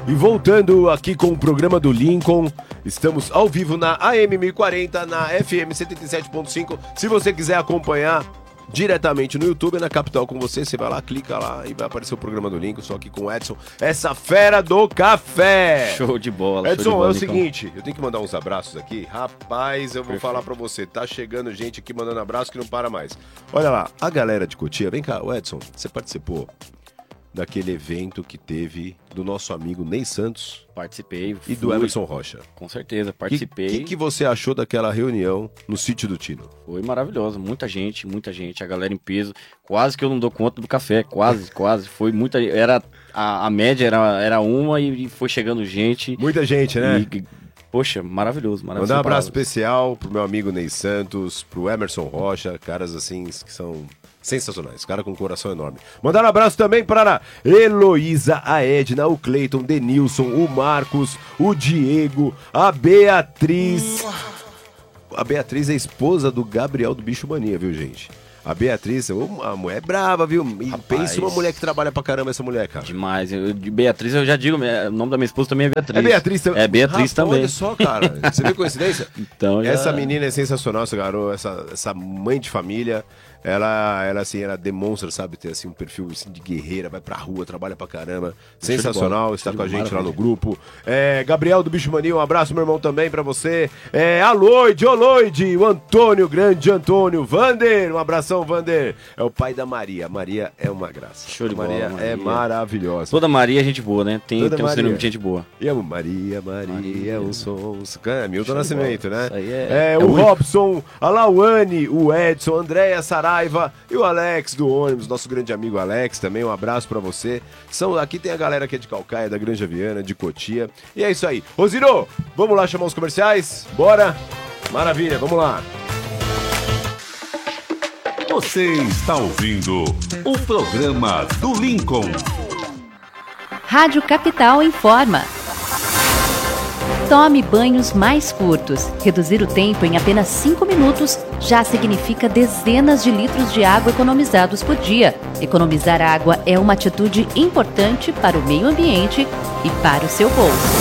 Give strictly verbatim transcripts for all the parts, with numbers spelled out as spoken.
E voltando aqui com o programa do Lincoln, estamos ao vivo na A M mil e quarenta, na F M setenta e sete ponto cinco. Se você quiser acompanhar diretamente no YouTube, na Capital com você, você vai lá, clica lá e vai aparecer o programa do Lincoln, só aqui com o Edson, essa fera do café. Show de bola. Edson, show de bola, é o Lincoln. seguinte, eu tenho que mandar uns abraços aqui. Rapaz, eu vou Perfeito. falar pra você, tá chegando gente aqui mandando abraço que não para mais. Olha lá, a galera de Cotia, vem cá, o Edson, você participou daquele evento que teve do nosso amigo Ney Santos. Participei. E do Emerson Rocha. Com certeza, participei. O que, que, que você achou daquela reunião no sítio do Tino? Foi maravilhoso, muita gente, muita gente, a galera em peso. Quase que eu não dou conta do café, quase, quase. Foi muita, era a, a média era, era uma e foi chegando gente. Muita gente, né? E, poxa, maravilhoso, maravilhoso. Mandar um abraço especial pro meu amigo Ney Santos, pro Emerson Rocha, caras assim que são sensacionais, cara com um coração enorme. Mandar um abraço também para a Heloísa, a Edna, o Cleiton, Denilson, o Marcos, o Diego, a Beatriz. A Beatriz é esposa do Gabriel do Bicho Mania, viu, gente? A Beatriz, uma mulher brava, viu? E Rapaz, pensa uma mulher que trabalha pra caramba, essa mulher, cara. Demais. Eu, de Beatriz, eu já digo, o nome da minha esposa também é Beatriz. É Beatriz também? É Beatriz Rapaz, também. Olha só, cara. Você viu coincidência? Então, já... Essa menina é sensacional, essa garota, essa, essa mãe de família. Ela, ela, assim, ela demonstra, sabe, ter assim, um perfil assim, de guerreira, vai pra rua, trabalha pra caramba. Sensacional, está com a gente lá no grupo. É, Gabriel do Bicho Mania, um abraço, meu irmão, também pra você. É, a Loide, ô Loide, o Antônio, grande Antônio. Vander, um abração, Vander. É o pai da Maria. Maria é uma graça. Show de Maria, bola, Maria é maravilhosa. Toda Maria é gente boa, né? Tem, tem um sinônimo de gente boa. E amo Maria, Maria, Maria. um som. É Milton Nascimento, né? Isso aí é, é, é o único. Robson, a Lauane, o Edson, a Andréia Saraiva e o Alex do ônibus, nosso grande amigo Alex também, um abraço pra você. São, aqui tem a galera que é de Calcaia, da Granja Viana, de Cotia. E é isso aí. Ô Ziro, vamos lá chamar os comerciais? Bora? Maravilha, vamos lá. Você está ouvindo o programa do Lincoln. Rádio Capital informa. Tome banhos mais curtos. Reduzir o tempo em apenas cinco minutos já significa dezenas de litros de água economizados por dia. Economizar água é uma atitude importante para o meio ambiente e para o seu bolso.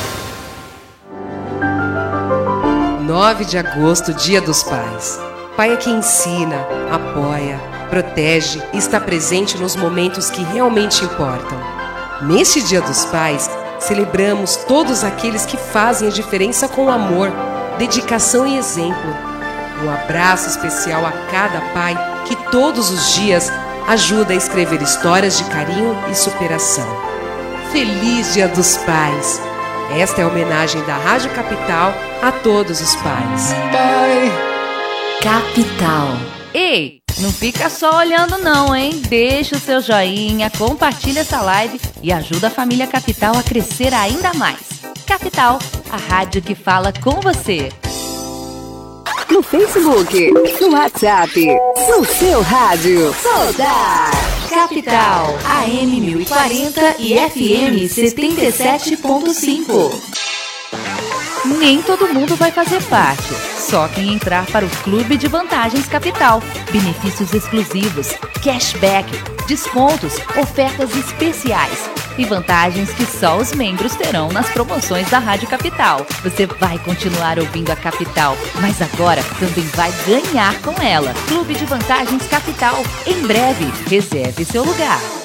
nove de agosto, Dia dos Pais. Pai é quem ensina, apoia, protege e está presente nos momentos que realmente importam. Neste Dia dos Pais, celebramos todos aqueles que fazem a diferença com amor, dedicação e exemplo. Um abraço especial a cada pai que todos os dias ajuda a escrever histórias de carinho e superação. Feliz Dia dos Pais! Esta é a homenagem da Rádio Capital a todos os pais. Pai! Capital. Ei, não fica só olhando não, hein? Deixa o seu joinha, compartilha essa live e ajuda a família Capital a crescer ainda mais. Capital, a rádio que fala com você. No Facebook, no WhatsApp, no seu rádio. Toda Capital, A M mil e quarenta e F M setenta e sete ponto cinco. Nem todo mundo vai fazer parte, só quem entrar para o Clube de Vantagens Capital. Benefícios exclusivos, cashback, descontos, ofertas especiais e vantagens que só os membros terão nas promoções da Rádio Capital. Você vai continuar ouvindo a Capital, mas agora também vai ganhar com ela. Clube de Vantagens Capital. Em breve, reserve seu lugar.